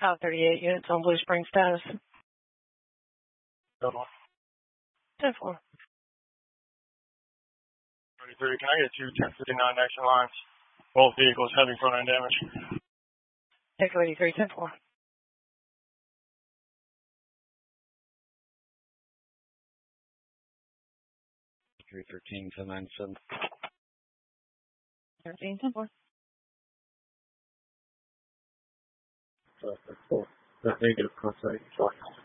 Out 38 units on Blue Spring status. 10-4. 10-4. 33, can I get 2 1059 action lines? Both vehicles having front end damage. Echo 83, 10-4. 313, 1097. 13, 10-4. That's negative contact.